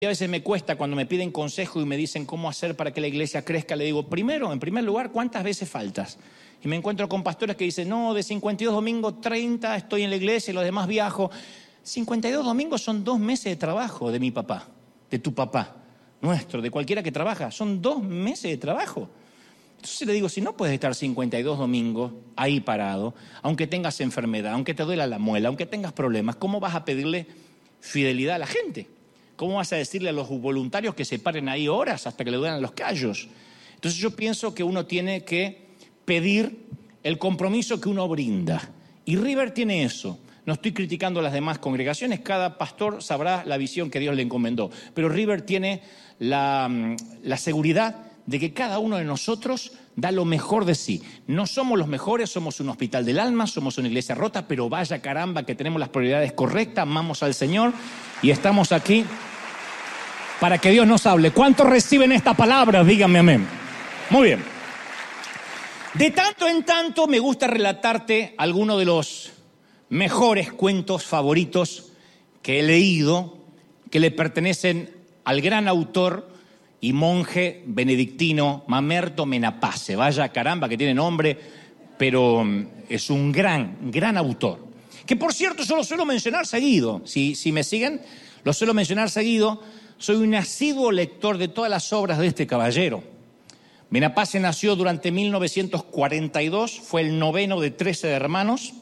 Y a veces me cuesta cuando me piden consejo y me dicen cómo hacer para que la iglesia crezca. Le digo, en primer lugar, ¿cuántas veces faltas? Y me encuentro con pastores que dicen, no, de 52 domingos, 30 estoy en la iglesia y los demás viajo. 52 domingos son 2 meses de trabajo de mi papá, de tu papá, nuestro, de cualquiera que trabaja. Son 2 meses de trabajo. Entonces le digo, si no puedes estar 52 domingos ahí parado, aunque tengas enfermedad, aunque te duela la muela, aunque tengas problemas, ¿cómo vas a pedirle fidelidad a la gente? ¿Cómo vas a decirle a los voluntarios que se paren ahí horas hasta que le duelan los callos? Entonces yo pienso que uno tiene que pedir el compromiso que uno brinda. Y River tiene eso. No estoy criticando a las demás congregaciones, cada pastor sabrá la visión que Dios le encomendó. Pero River tiene la seguridad de que cada uno de nosotros da lo mejor de sí. No somos los mejores, somos un hospital del alma, somos una iglesia rota, pero vaya caramba que tenemos las prioridades correctas, amamos al Señor y estamos aquí para que Dios nos hable. ¿Cuántos reciben esta palabra? Díganme amén. Muy bien. De tanto en tanto me gusta relatarte algunos de los mejores cuentos favoritos que he leído, que le pertenecen al gran autor y monje benedictino Mamerto Menapace. Vaya caramba que tiene nombre, pero es un gran autor. Que por cierto yo lo suelo mencionar seguido. Si me siguen, lo suelo mencionar seguido. Soy un asiduo lector de todas las obras de este caballero. Menapace nació durante 1942, fue el noveno de 13 hermanos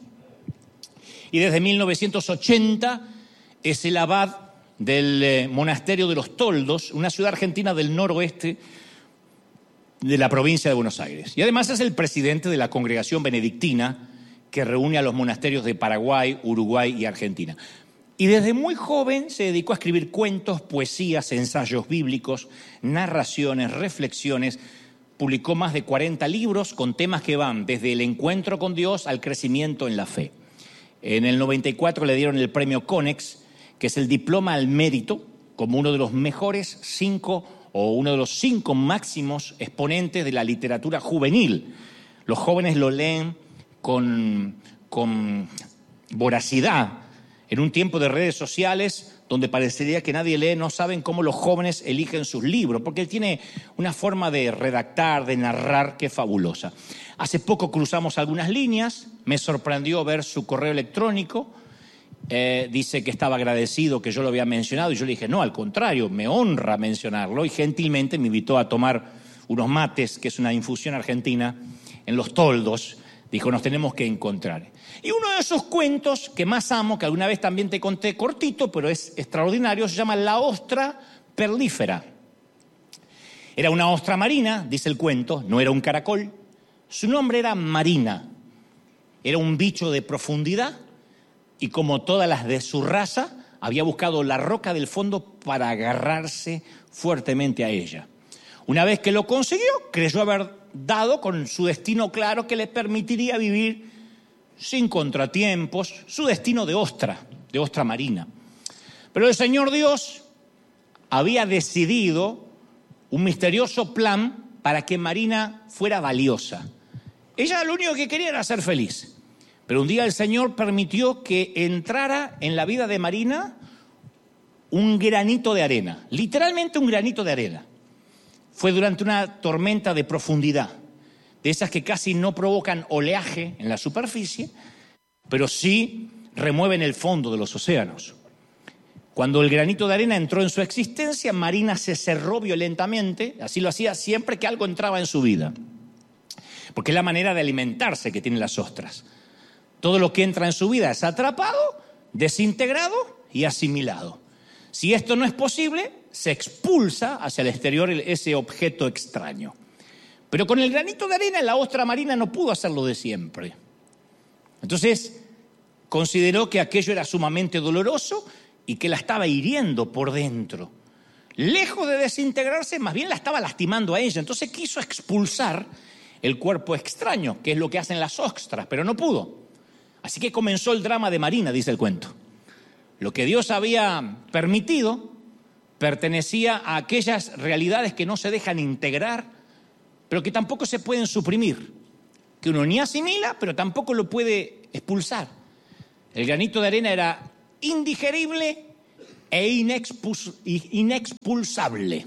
y desde 1980 es el abad del monasterio de los Toldos, una ciudad argentina del noroeste de la provincia de Buenos Aires. Y además es el presidente de la congregación benedictina que reúne a los monasterios de Paraguay, Uruguay y Argentina. Y desde muy joven se dedicó a escribir cuentos, poesías, ensayos bíblicos, narraciones, reflexiones. Publicó más de 40 libros con temas que van desde el encuentro con Dios al crecimiento en la fe. En el 94 le dieron el premio Conex, que es el diploma al mérito, como uno de los mejores 5 o uno de los 5 máximos exponentes de la literatura juvenil. Los jóvenes lo leen con voracidad. En un tiempo de redes sociales donde parecería que nadie lee, no saben cómo los jóvenes eligen sus libros, porque él tiene una forma de redactar, de narrar, que es fabulosa. Hace poco cruzamos algunas líneas, me sorprendió ver su correo electrónico, dice que estaba agradecido que yo lo había mencionado, y yo le dije, no, al contrario, me honra mencionarlo, y gentilmente me invitó a tomar unos mates, que es una infusión argentina, en Los Toldos. Dijo, nos tenemos que encontrar. Y uno de esos cuentos que más amo, que alguna vez también te conté cortito, pero es extraordinario, se llama La ostra perlífera. Era una ostra marina, dice el cuento, no era un caracol. Su nombre era Marina. Era un bicho de profundidad y como todas las de su raza, había buscado la roca del fondo para agarrarse fuertemente a ella. Una vez que lo consiguió, creyó haber dado con su destino claro que le permitiría vivir sin contratiempos, su destino de ostra marina. Pero el Señor Dios había decidido un misterioso plan para que Marina fuera valiosa. Ella lo único que quería era ser feliz. Pero un día el Señor permitió que entrara en la vida de Marina un granito de arena, literalmente un granito de arena. Fue durante una tormenta de profundidad, de esas que casi no provocan oleaje en la superficie, pero sí remueven el fondo de los océanos. Cuando el granito de arena entró en su existencia, Marina se cerró violentamente, así lo hacía siempre que algo entraba en su vida, porque es la manera de alimentarse que tienen las ostras. Todo lo que entra en su vida es atrapado, desintegrado y asimilado. Si esto no es posible, se expulsa hacia el exterior ese objeto extraño. Pero con el granito de arena, la ostra marina no pudo hacerlo de siempre. Entonces, consideró que aquello era sumamente doloroso y que la estaba hiriendo por dentro. Lejos de desintegrarse, más bien la estaba lastimando a ella. Entonces quiso expulsar el cuerpo extraño, que es lo que hacen las ostras, pero no pudo. Así que comenzó el drama de Marina, dice el cuento. Lo que Dios había permitido pertenecía a aquellas realidades que no se dejan integrar, pero que tampoco se pueden suprimir, que uno ni asimila, pero tampoco lo puede expulsar. El granito de arena era indigerible e inexpulsable.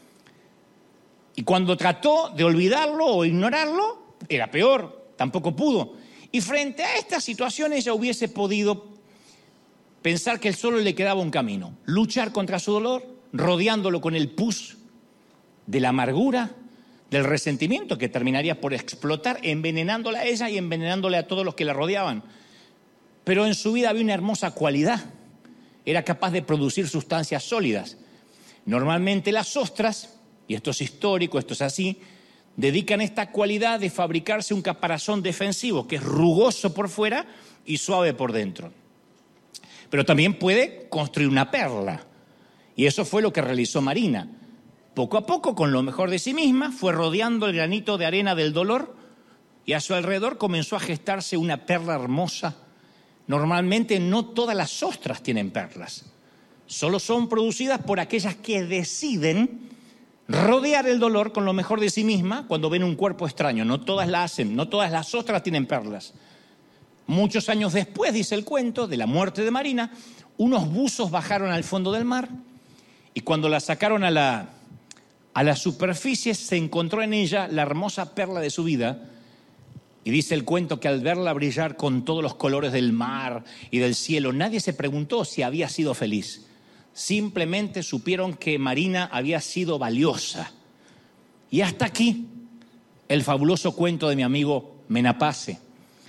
Y cuando trató de olvidarlo o ignorarlo, era peor, tampoco pudo. Y frente a esta situación ella hubiese podido pensar que solo le quedaba un camino: luchar contra su dolor, rodeándolo con el pus de la amargura, del resentimiento, que terminaría por explotar, envenenándola a ella y envenenándole a todos los que la rodeaban. Pero en su vida había una hermosa cualidad: era capaz de producir sustancias sólidas. Normalmente las ostras, y esto es histórico, esto es así, dedican esta cualidad de fabricarse un caparazón defensivo que es rugoso por fuera y suave por dentro. Pero también puede construir una perla. Y eso fue lo que realizó Marina. Poco a poco, con lo mejor de sí misma, fue rodeando el granito de arena del dolor y a su alrededor comenzó a gestarse una perla hermosa. Normalmente no todas las ostras tienen perlas. Solo son producidas por aquellas que deciden rodear el dolor con lo mejor de sí misma cuando ven un cuerpo extraño. No todas la hacen, no todas las ostras tienen perlas. Muchos años después, dice el cuento, de la muerte de Marina, unos buzos bajaron al fondo del mar y cuando la sacaron a la superficie se encontró en ella la hermosa perla de su vida. Y dice el cuento que al verla brillar con todos los colores del mar y del cielo, nadie se preguntó si había sido feliz. Simplemente supieron que Marina había sido valiosa. Y hasta aquí el fabuloso cuento de mi amigo Menapace.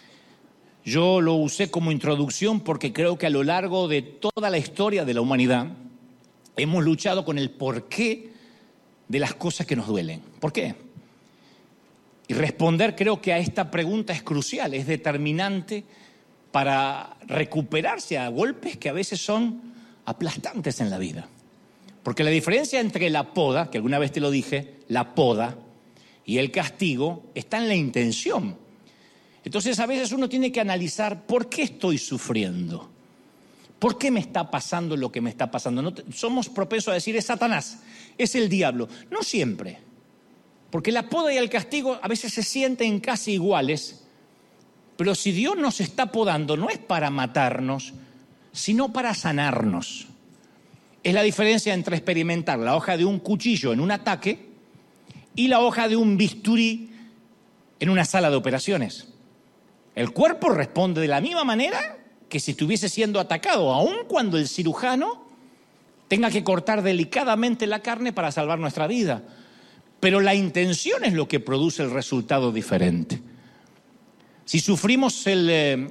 Yo lo usé como introducción porque creo que a lo largo de toda la historia de la humanidad hemos luchado con el porqué de las cosas que nos duelen. ¿Por qué? Y responder creo que a esta pregunta es crucial, es determinante para recuperarse a golpes que a veces son aplastantes en la vida. Porque la diferencia entre la poda, que alguna vez te lo dije, la poda y el castigo está en la intención. Entonces a veces uno tiene que analizar por qué estoy sufriendo, por qué me está pasando lo que me está pasando. No somos propensos a decir es Satanás, es el diablo. No siempre, porque la poda y el castigo a veces se sienten casi iguales, pero si Dios nos está podando no es para matarnos, sino para sanarnos. Es la diferencia entre experimentar la hoja de un cuchillo en un ataque y la hoja de un bisturí en una sala de operaciones. El cuerpo responde de la misma manera que si estuviese siendo atacado, aun cuando el cirujano tenga que cortar delicadamente la carne para salvar nuestra vida. Pero la intención es lo que produce el resultado diferente. Si sufrimos el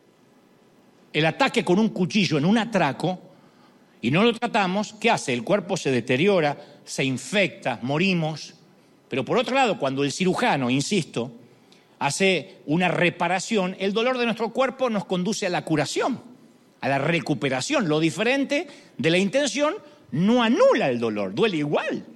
ataque con un cuchillo en un atraco y no lo tratamos, ¿qué hace? El cuerpo se deteriora, se infecta, morimos. Pero por otro lado, cuando el cirujano, insisto, hace una reparación, el dolor de nuestro cuerpo nos conduce a la curación, a la recuperación. Lo diferente de la intención no anula el dolor, duele igual.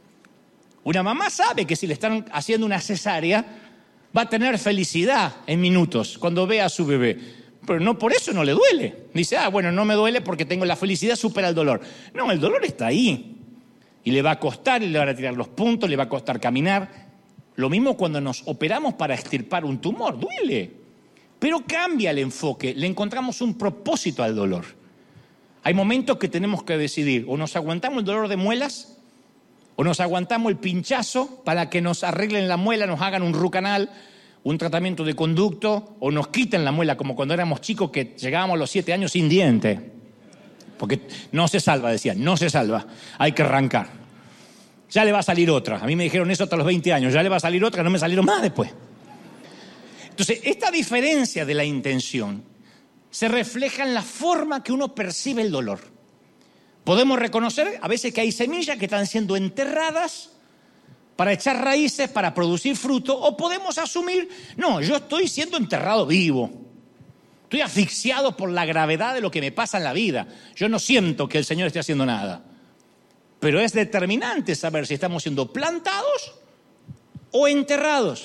Una mamá sabe que si le están haciendo una cesárea va a tener felicidad en minutos cuando ve a su bebé, pero no por eso no le duele. Dice, bueno, no me duele porque tengo la felicidad, supera el dolor. No, el dolor está ahí y le va a costar, y le van a tirar los puntos, le va a costar caminar. Lo mismo cuando nos operamos para extirpar un tumor, duele, pero cambia el enfoque, le encontramos un propósito al dolor. Hay momentos que tenemos que decidir, o nos aguantamos el dolor de muelas, o nos aguantamos el pinchazo para que nos arreglen la muela, nos hagan un root canal, un tratamiento de conducto, o nos quiten la muela, como cuando éramos chicos que llegábamos a los 7 años sin diente. Porque no se salva, decían, no se salva, hay que arrancar. Ya le va a salir otra. A mí me dijeron eso hasta los 20 años, ya le va a salir otra, no me salieron más después. Entonces, esta diferencia de la intención se refleja en la forma que uno percibe el dolor. Podemos reconocer a veces que hay semillas que están siendo enterradas para echar raíces, para producir fruto, o podemos asumir, no, yo estoy siendo enterrado vivo. Estoy asfixiado por la gravedad de lo que me pasa en la vida. Yo no siento que el Señor esté haciendo nada. Pero es determinante saber si estamos siendo plantados o enterrados.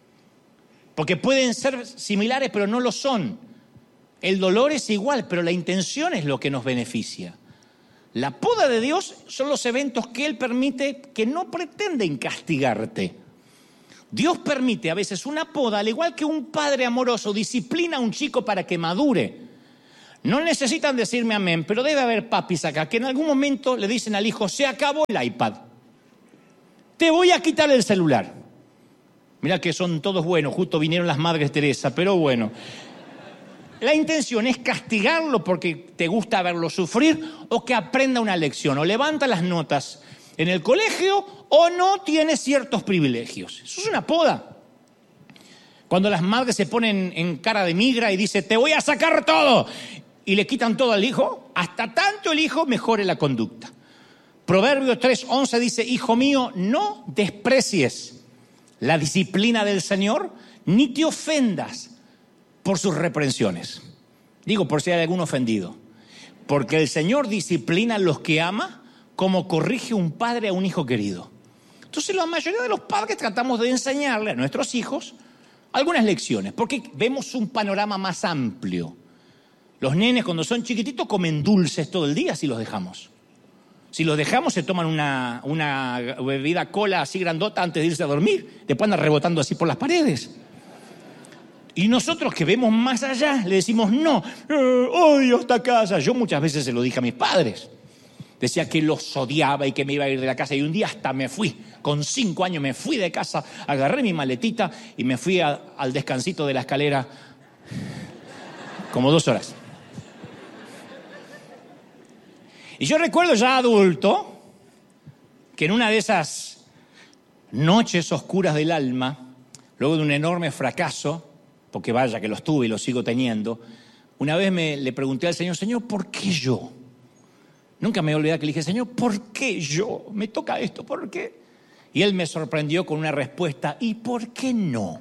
Porque pueden ser similares, pero no lo son. El dolor es igual, pero la intención es lo que nos beneficia. La poda de Dios son los eventos que Él permite que no pretenden castigarte. Dios permite a veces una poda, al igual que un padre amoroso disciplina a un chico para que madure. No necesitan decirme amén, pero debe haber papis acá que en algún momento le dicen al hijo, se acabó el iPad. Te voy a quitar el celular. Mirá que son todos buenos, justo vinieron las Madres Teresa, pero bueno. La intención es castigarlo porque te gusta verlo sufrir o que aprenda una lección, o levanta las notas en el colegio o no tiene ciertos privilegios. Eso es una poda. Cuando las madres se ponen en cara de migra y dicen, te voy a sacar todo, y le quitan todo al hijo, hasta tanto el hijo mejore la conducta. Proverbios 3:11 dice, hijo mío, no desprecies la disciplina del Señor, ni te ofendas por sus reprensiones. Digo, por si hay algún ofendido. Porque el Señor disciplina a los que ama, como corrige un padre a un hijo querido. Entonces la mayoría de los padres tratamos de enseñarle a nuestros hijos algunas lecciones, porque vemos un panorama más amplio. Los nenes cuando son chiquititos comen dulces todo el día si los dejamos. Si los dejamos se toman una bebida cola así grandota antes de irse a dormir. Después andan rebotando así por las paredes. Y nosotros que vemos más allá le decimos no, odio esta casa. Yo muchas veces se lo dije a mis padres. Decía que los odiaba y que me iba a ir de la casa. Y un día hasta me fui. Con 5 años me fui de casa, agarré mi maletita y me fui al descansito de la escalera como 2 horas. Y yo recuerdo ya adulto que en una de esas noches oscuras del alma, luego de un enorme fracaso, porque vaya que los tuve y los sigo teniendo, una vez le pregunté al Señor, Señor, ¿por qué yo? Nunca me he olvidado que le dije, Señor, ¿por qué yo? Me toca esto, ¿por qué? Y Él me sorprendió con una respuesta, ¿y por qué no?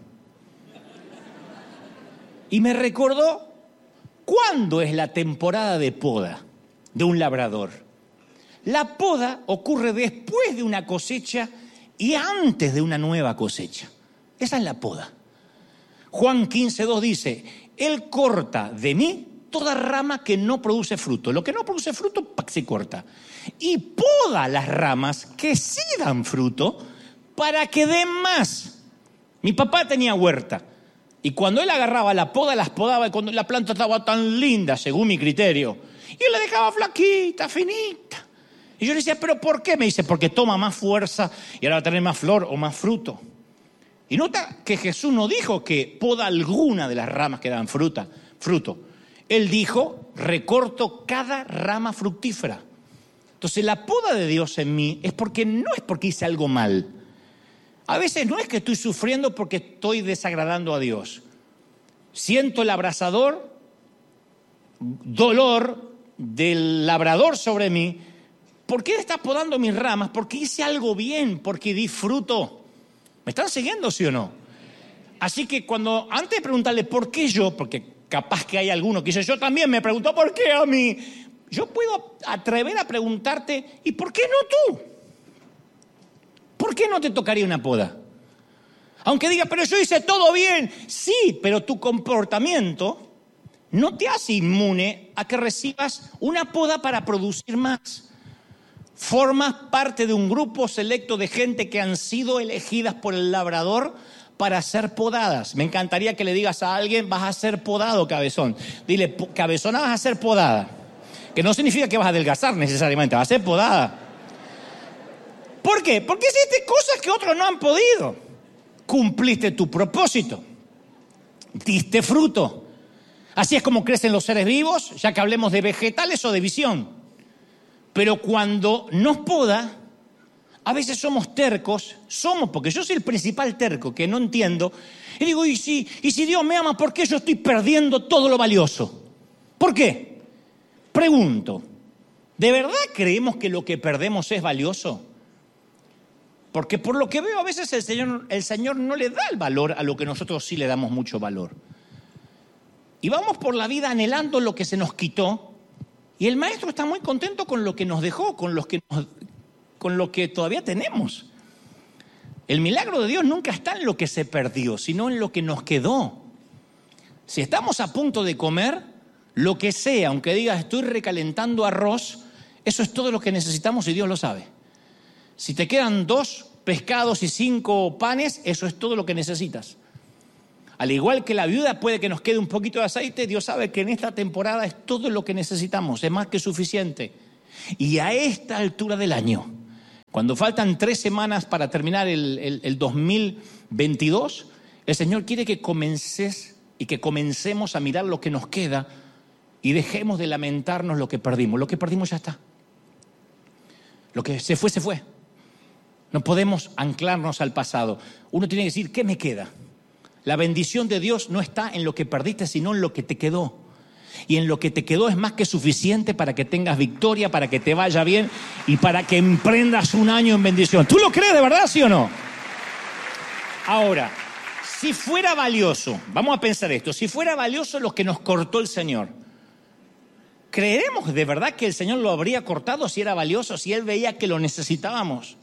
Y me recordó, ¿cuándo es la temporada de poda de un labrador? La poda ocurre después de una cosecha y antes de una nueva cosecha. Esa es la poda. Juan 15:2 dice, Él corta de mí toda rama que no produce fruto. Lo que no produce fruto, se corta. Y poda las ramas que sí dan fruto para que den más. Mi papá tenía huerta. Y cuando él agarraba la poda, las podaba. Y cuando la planta estaba tan linda, según mi criterio, y él la dejaba flaquita, finita. Y yo le decía, ¿pero por qué? Me dice, porque toma más fuerza y ahora va a tener más flor o más fruto. Y nota que Jesús no dijo que poda alguna de las ramas que dan fruto. Él dijo, recorto cada rama fructífera. Entonces la poda de Dios en mí no es porque hice algo mal. A veces no es que estoy sufriendo porque estoy desagradando a Dios. Siento el abrasador dolor del labrador sobre mí. ¿Por qué está podando mis ramas? Porque hice algo bien, porque di fruto. ¿Me están siguiendo, sí o no? Así que antes de preguntarle por qué yo, porque capaz que hay alguno que dice, yo también me pregunto por qué a mí, yo puedo atrever a preguntarte, ¿y por qué no tú? ¿Por qué no te tocaría una poda? Aunque diga, pero yo hice todo bien. Sí, pero tu comportamiento no te hace inmune a que recibas una poda para producir más. Formas parte de un grupo selecto de gente que han sido elegidas por el labrador para ser podadas. Me encantaría que le digas a alguien, vas a ser podado, cabezón. Dile, cabezona, vas a ser podada. Que no significa que vas a adelgazar necesariamente, vas a ser podada. ¿Por qué? Porque hiciste cosas que otros no han podido. Cumpliste tu propósito. Diste fruto. Así es como crecen los seres vivos, ya que hablemos de vegetales o de visión. Pero cuando nos poda, a veces somos tercos, porque yo soy el principal terco, que no entiendo. Y digo, ¿y si Dios me ama, por qué yo estoy perdiendo todo lo valioso? ¿Por qué? Pregunto, ¿de verdad creemos que lo que perdemos es valioso? Porque por lo que veo, a veces el Señor no le da el valor a lo que nosotros sí le damos mucho valor. Y vamos por la vida anhelando lo que se nos quitó. Y el maestro está muy contento con lo que nos dejó, con lo que todavía tenemos. El milagro de Dios nunca está en lo que se perdió, sino en lo que nos quedó. Si estamos a punto de comer, lo que sea, aunque digas estoy recalentando arroz, eso es todo lo que necesitamos y Dios lo sabe. Si te quedan 2 pescados y 5 panes, eso es todo lo que necesitas. Al igual que la viuda puede que nos quede un poquito de aceite, Dios sabe que en esta temporada es todo lo que necesitamos, es más que suficiente. Y a esta altura del año, cuando faltan 3 semanas para terminar el 2022, el Señor quiere que comencemos a mirar lo que nos queda y dejemos de lamentarnos lo que perdimos. Lo que perdimos ya está. Lo que se fue, se fue. No podemos anclarnos al pasado. Uno tiene que decir, ¿qué me queda? La bendición de Dios no está en lo que perdiste, sino en lo que te quedó. Y en lo que te quedó es más que suficiente para que tengas victoria, para que te vaya bien y para que emprendas un año en bendición. ¿Tú lo crees de verdad, sí o no? Ahora, si fuera valioso, vamos a pensar esto, si fuera valioso lo que nos cortó el Señor, ¿creeremos de verdad que el Señor lo habría cortado si era valioso, si Él veía que lo necesitábamos?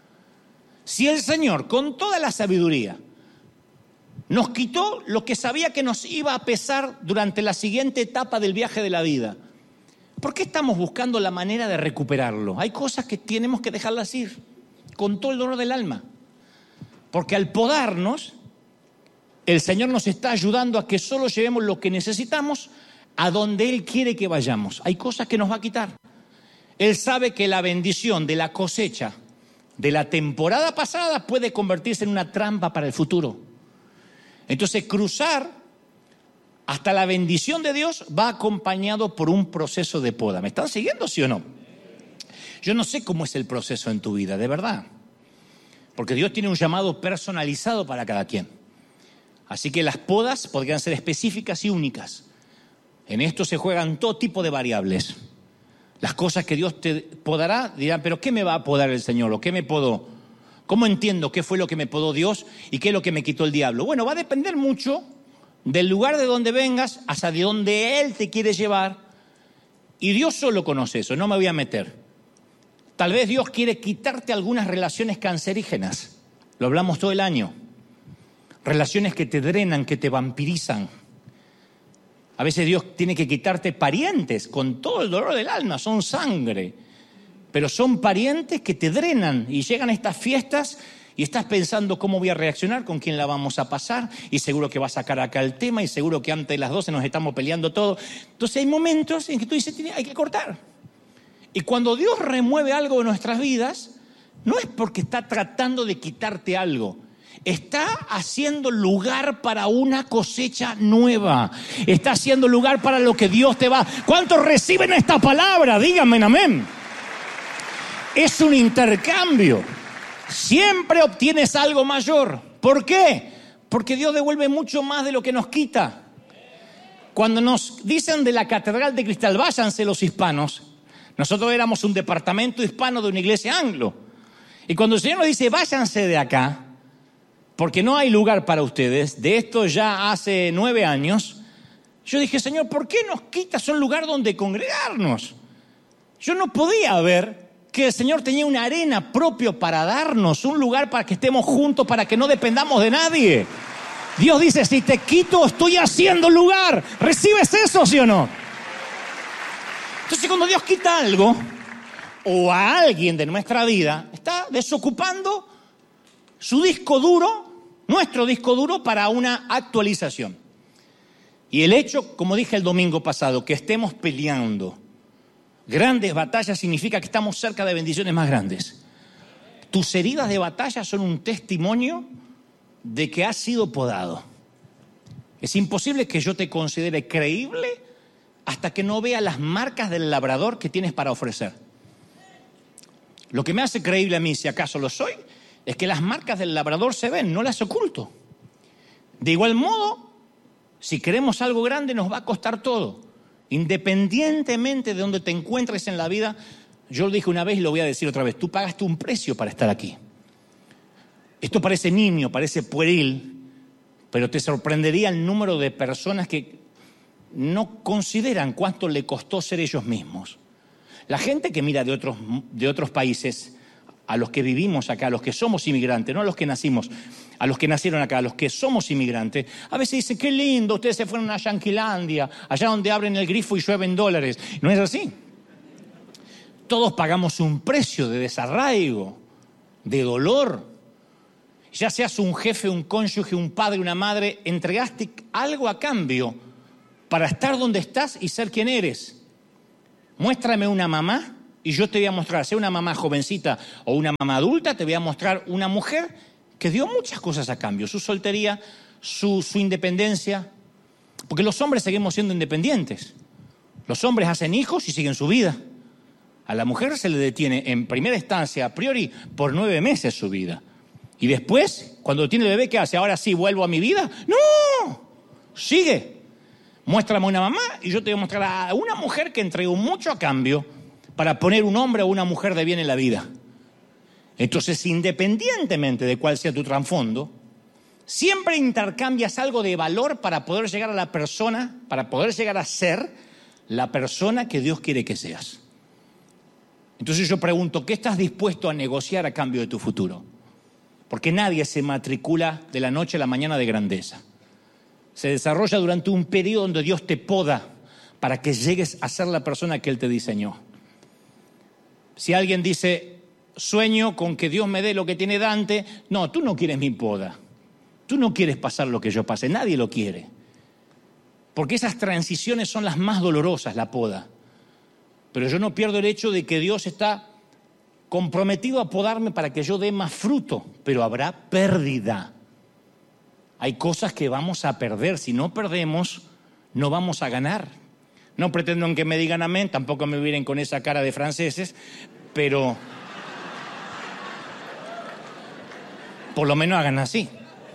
Si el Señor, con toda la sabiduría, nos quitó lo que sabía que nos iba a pesar durante la siguiente etapa del viaje de la vida, ¿por qué estamos buscando la manera de recuperarlo? Hay cosas que tenemos que dejarlas ir, con todo el dolor del alma. Porque al podarnos, el Señor nos está ayudando a que solo llevemos lo que necesitamos a donde Él quiere que vayamos. Hay cosas que nos va a quitar. Él sabe que la bendición de la cosecha de la temporada pasada puede convertirse en una trampa para el futuro. Entonces, cruzar hasta la bendición de Dios va acompañado por un proceso de poda. ¿Me están siguiendo, sí o no? Yo no sé cómo es el proceso en tu vida, de verdad. Porque Dios tiene un llamado personalizado para cada quien. Así que las podas podrían ser específicas y únicas. En esto se juegan todo tipo de variables. Las cosas que Dios te podará, dirán, ¿pero qué me va a podar el Señor? ¿O qué me podó? ¿Cómo entiendo qué fue lo que me podó Dios y qué es lo que me quitó el diablo? Bueno, va a depender mucho del lugar de donde vengas, hasta de donde Él te quiere llevar. Y Dios solo conoce eso, no me voy a meter. Tal vez Dios quiere quitarte algunas relaciones cancerígenas. Lo hablamos todo el año. Relaciones que te drenan, que te vampirizan. A veces Dios tiene que quitarte parientes con todo el dolor del alma, son sangre. Pero son parientes que te drenan y llegan a estas fiestas y estás pensando cómo voy a reaccionar, con quién la vamos a pasar y seguro que va a sacar acá el tema y seguro que antes de las 12 nos estamos peleando todo. Entonces hay momentos en que tú dices, hay que cortar. Y cuando Dios remueve algo de nuestras vidas, no es porque está tratando de quitarte algo. Está haciendo lugar para una cosecha nueva. Está haciendo lugar para lo que Dios te va. ¿Cuántos reciben esta palabra? Díganme amén. Es un intercambio. Siempre obtienes algo mayor. ¿Por qué? Porque Dios devuelve mucho más de lo que nos quita. Cuando nos dicen de la Catedral de Cristal, váyanse los hispanos. Nosotros éramos un departamento hispano de una iglesia anglo. Y cuando el Señor nos dice, váyanse de acá, porque no hay lugar para ustedes, de esto ya hace 9 años, yo dije, Señor, ¿por qué nos quitas un lugar donde congregarnos? Yo no podía ver que el Señor tenía una arena propio para darnos, un lugar para que estemos juntos, para que no dependamos de nadie. Dios dice, si te quito, estoy haciendo lugar. ¿Recibes eso, sí o no? Entonces, cuando Dios quita algo, o a alguien de nuestra vida, está desocupando su disco duro, nuestro disco duro, para una actualización. Y el hecho, como dije el domingo pasado, que estemos peleando grandes batallas significa que estamos cerca de bendiciones más grandes. Tus heridas de batalla son un testimonio de que has sido podado. Es imposible que yo te considere creíble hasta que no vea las marcas del labrador que tienes para ofrecer. Lo que me hace creíble a mí, si acaso lo soy, es que las marcas del labrador se ven, no las oculto. De igual modo, si queremos algo grande nos va a costar todo. Independientemente de donde te encuentres en la vida, yo lo dije una vez y lo voy a decir otra vez, tú pagaste un precio para estar aquí. Esto parece nimio, parece pueril, pero te sorprendería el número de personas que no consideran cuánto le costó ser ellos mismos. La gente que mira de otros países, a los que vivimos acá, a los que somos inmigrantes, no a los que nacimos, a los que nacieron acá, a los que somos inmigrantes, a veces dicen, qué lindo, ustedes se fueron a Yanquilandia, allá donde abren el grifo y llueven dólares. No es así. Todos pagamos un precio de desarraigo, de dolor. ya seas un jefe, un cónyuge, un padre, una madre, entregaste algo a cambio para estar donde estás y ser quien eres. Muéstrame una mamá y yo te voy a mostrar, sea una mamá jovencita o una mamá adulta, te voy a mostrar una mujer que dio muchas cosas a cambio, su soltería, su independencia, porque los hombres seguimos siendo independientes. Los hombres hacen hijos y siguen su vida. A la mujer se le detiene en primera instancia, a priori, por 9 meses su vida. Y después, cuando tiene el bebé, ¿qué hace? ¿Ahora sí vuelvo a mi vida? ¡No! Sigue. Muéstrame una mamá y yo te voy a mostrar a una mujer que entregó mucho a cambio para poner un hombre o una mujer de bien en la vida. Entonces, independientemente de cuál sea tu trasfondo, siempre intercambias algo de valor para poder llegar a la persona, para poder llegar a ser la persona que Dios quiere que seas. Entonces yo pregunto, ¿qué estás dispuesto a negociar a cambio de tu futuro? Porque nadie se matricula de la noche a la mañana de grandeza. Se desarrolla durante un periodo donde Dios te poda para que llegues a ser la persona que Él te diseñó. Si alguien dice, sueño con que Dios me dé lo que tiene Dante, no, tú no quieres mi poda. Tú no quieres pasar lo que yo pasé, nadie lo quiere. Porque esas transiciones son las más dolorosas, la poda. Pero yo no pierdo el hecho de que Dios está comprometido a podarme para que yo dé más fruto, pero habrá pérdida. Hay cosas que vamos a perder. Si no perdemos, no vamos a ganar. No pretendo que me digan amén, tampoco me miren con esa cara de franceses, pero por lo menos hagan así.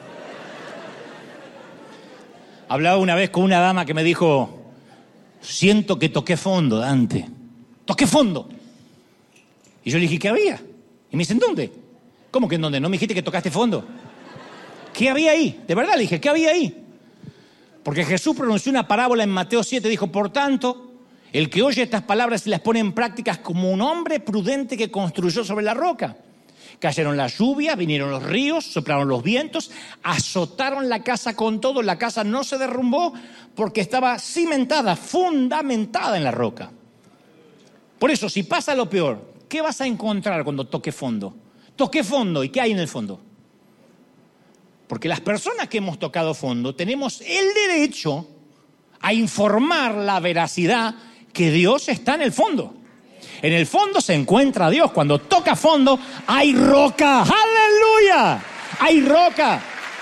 Hablaba una vez con una dama que me dijo, siento que toqué fondo, Dante. Toqué fondo. Y yo le dije, ¿qué había? Y me dice, ¿en dónde? ¿Cómo que en dónde? ¿No me dijiste que tocaste fondo? ¿Qué había ahí? De verdad le dije, ¿qué había ahí? Porque Jesús pronunció una parábola en Mateo 7, dijo, por tanto, el que oye estas palabras y las pone en práctica es como un hombre prudente que construyó sobre la roca. Cayeron las lluvias, vinieron los ríos, soplaron los vientos, azotaron la casa con todo. La casa no se derrumbó porque estaba cimentada, fundamentada en la roca. Por eso, si pasa lo peor, ¿qué vas a encontrar cuando toque fondo? Toqué fondo, ¿y qué hay en el fondo? Porque las personas que hemos tocado fondo tenemos el derecho a informar la veracidad que Dios está en el fondo. En el fondo se encuentra Dios. Cuando toca fondo, hay roca. ¡Aleluya! Hay roca.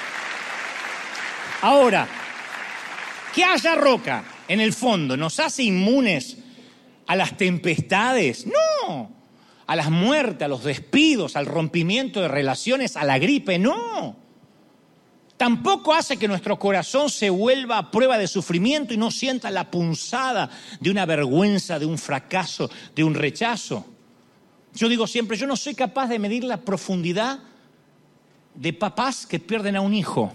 Ahora, que haya roca en el fondo, ¿nos hace inmunes a las tempestades? No. A las muertes, a los despidos, al rompimiento de relaciones, a la gripe, no. Tampoco hace que nuestro corazón se vuelva a prueba de sufrimiento y no sienta la punzada de una vergüenza, de un fracaso, de un rechazo. Yo digo siempre, yo no soy capaz de medir la profundidad de papás que pierden a un hijo.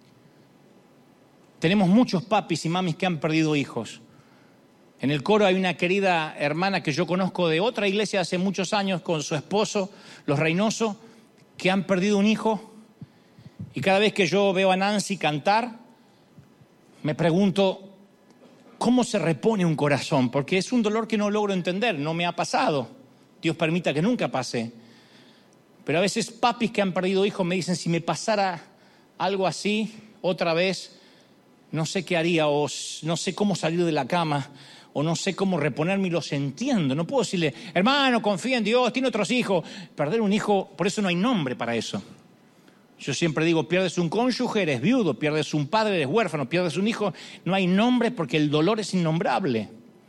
Tenemos muchos papis y mamis que han perdido hijos. En el coro hay una querida hermana que yo conozco de otra iglesia hace muchos años con su esposo, los Reynoso, que han perdido un hijo. Y cada vez que yo veo a Nancy cantar, me pregunto, ¿cómo se repone un corazón? Porque es un dolor que no logro entender, no me ha pasado. Dios permita que nunca pase. Pero a veces papis que han perdido hijos me dicen, si me pasara algo así otra vez, no sé qué haría, o no sé cómo salir de la cama, o no sé cómo reponerme, y los entiendo. No puedo decirle, hermano, confía en Dios, tiene otros hijos. Perder un hijo, por eso no hay nombre para eso. Yo siempre digo, pierdes un cónyuge, eres viudo, pierdes un padre, eres huérfano, pierdes un hijo, no hay nombre porque el dolor es innombrable.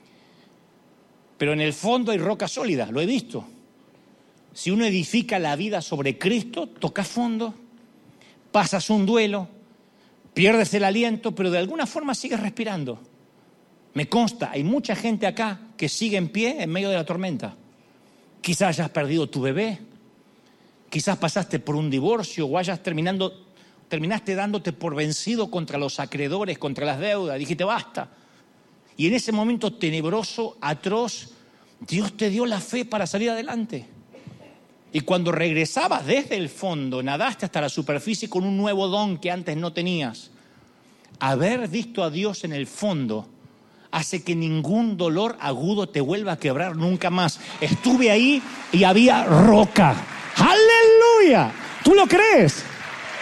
Pero en el fondo hay roca sólida, lo he visto. Si uno edifica la vida sobre Cristo, tocas fondo, pasas un duelo, pierdes el aliento, pero de alguna forma sigues respirando. Me consta, hay mucha gente acá que sigue en pie en medio de la tormenta. Quizás hayas perdido tu bebé. Quizás pasaste por un divorcio o terminaste dándote por vencido contra los acreedores, contra las deudas. Dijiste, basta. Y en ese momento tenebroso, atroz, Dios te dio la fe para salir adelante. Y cuando regresabas desde el fondo, nadaste hasta la superficie con un nuevo don que antes no tenías. Haber visto a Dios en el fondo hace que ningún dolor agudo te vuelva a quebrar nunca más. Estuve ahí y había roca. ¡Aleluya! ¿Tú lo crees?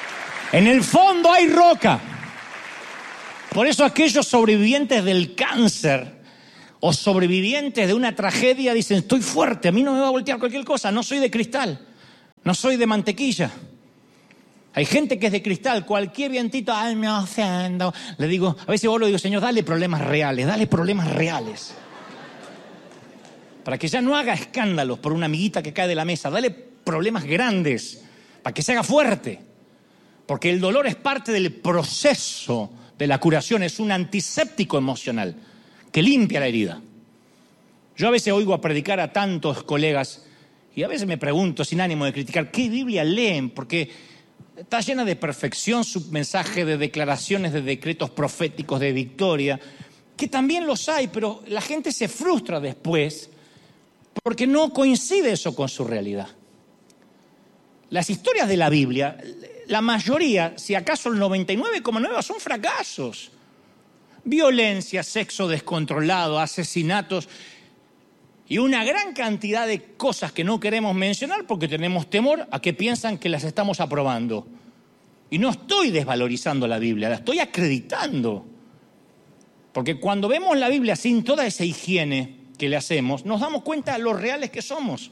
En el fondo hay roca. Por eso aquellos sobrevivientes del cáncer o sobrevivientes de una tragedia dicen, estoy fuerte, a mí no me va a voltear cualquier cosa, no soy de cristal, no soy de mantequilla. Hay gente que es de cristal, cualquier vientito, ay, me ofendo. Le digo, a veces vos lo digo, Señor, dale problemas reales. Para que ya no haga escándalos por una amiguita que cae de la mesa, dale problemas grandes, para que se haga fuerte. Porque el dolor es parte del proceso de la curación, es un antiséptico emocional que limpia la herida. Yo a veces oigo a predicar a tantos colegas y a veces me pregunto, sin ánimo de criticar, ¿qué Biblia leen? Porque está llena de perfección su mensaje, de declaraciones, de decretos proféticos, de victoria, que también los hay, pero la gente se frustra después porque no coincide eso con su realidad. Las historias de la Biblia, la mayoría, si acaso el 99,9%, son fracasos. Violencia, sexo descontrolado, asesinatos y una gran cantidad de cosas que no queremos mencionar porque tenemos temor a que piensan que las estamos aprobando. Y no estoy desvalorizando la Biblia, la estoy acreditando. Porque cuando vemos la Biblia sin toda esa higiene que le hacemos, nos damos cuenta de lo reales que somos.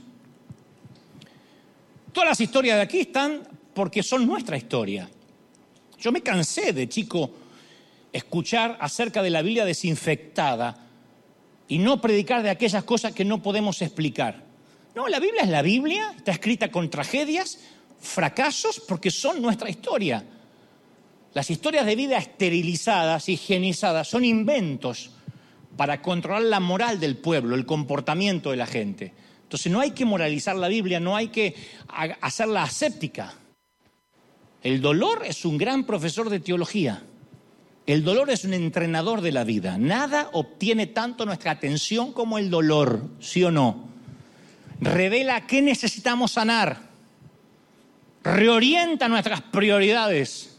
Todas las historias de aquí están porque son nuestra historia. Yo me cansé de chico escuchar acerca de la Biblia desinfectada y no predicar de aquellas cosas que no podemos explicar. No, la Biblia es la Biblia, está escrita con tragedias, fracasos, porque son nuestra historia. Las historias de vida esterilizadas, higienizadas, son inventos para controlar la moral del pueblo, el comportamiento de la gente. Entonces no hay que moralizar la Biblia, no hay que hacerla aséptica. El dolor es un gran profesor de teología. El dolor es un entrenador de la vida. Nada obtiene tanto nuestra atención como el dolor, ¿sí o no? Revela qué necesitamos sanar. Reorienta nuestras prioridades.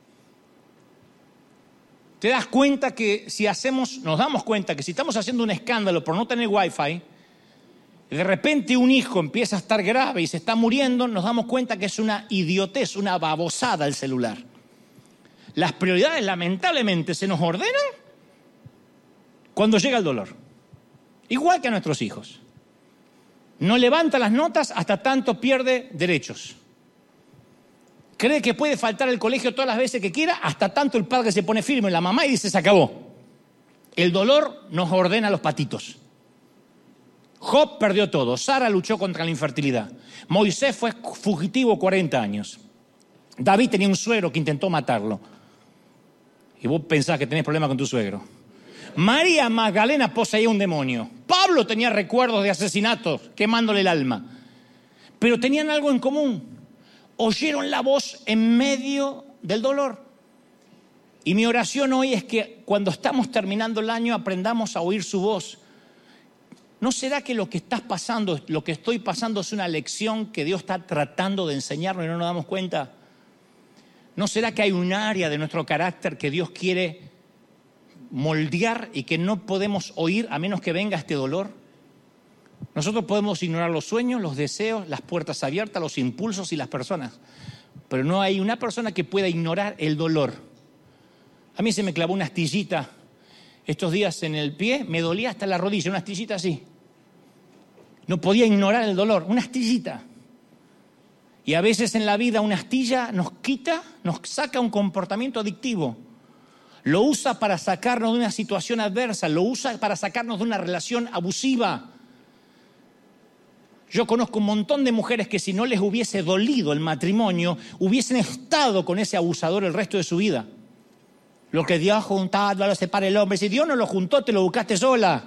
Te das cuenta que nos damos cuenta que si estamos haciendo un escándalo por no tener wifi, de repente un hijo empieza a estar grave y se está muriendo, nos damos cuenta que es una idiotez, una babosada el celular. Las prioridades lamentablemente se nos ordenan cuando llega el dolor. Igual que a nuestros hijos. No levanta las notas hasta tanto pierde derechos. Cree que puede faltar al colegio todas las veces que quiera hasta tanto el padre se pone firme en la mamá y dice se acabó. El dolor nos ordena los patitos. Job perdió todo. Sara luchó contra la infertilidad. Moisés fue fugitivo 40 años. David tenía un suegro que intentó matarlo. Y vos pensás que tenés problemas con tu suegro. María Magdalena poseía un demonio. Pablo tenía recuerdos de asesinatos, quemándole el alma. Pero tenían algo en común. Oyeron la voz en medio del dolor. Y mi oración hoy es que cuando estamos terminando el año aprendamos a oír su voz. ¿No será que lo que estás pasando, lo que estoy pasando es una lección que Dios está tratando de enseñarnos y no nos damos cuenta? ¿No será que hay un área de nuestro carácter que Dios quiere moldear y que no podemos oír a menos que venga este dolor? Nosotros podemos ignorar los sueños, los deseos, las puertas abiertas, los impulsos y las personas. Pero no hay una persona que pueda ignorar el dolor. A mí se me clavó una astillita estos días en el pie, me dolía hasta la rodilla, una astillita así. No podía ignorar el dolor, una astillita. Y a veces en la vida una astilla nos saca un comportamiento adictivo. Lo usa para sacarnos de una situación adversa, lo usa para sacarnos de una relación abusiva. Yo conozco un montón de mujeres que si no les hubiese dolido el matrimonio, hubiesen estado con ese abusador el resto de su vida. Lo que Dios ha juntado lo separa el hombre. Si Dios no lo juntó, te lo buscaste sola.